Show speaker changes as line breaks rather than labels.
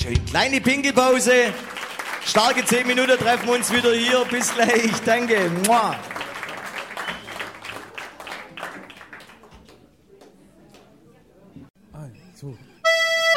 Dankeschön. Kleine Pinkelpause. Starke 10 Minuten, treffen wir uns wieder hier. Bis gleich. Danke. Mua.
So.